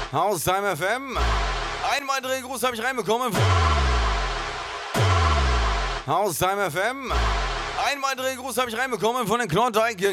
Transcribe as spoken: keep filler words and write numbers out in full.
Haustime F M. Einen weiteren Gruß habe ich reinbekommen. Haustime F M. Einen weiteren Gruß habe ich reinbekommen von den Klondike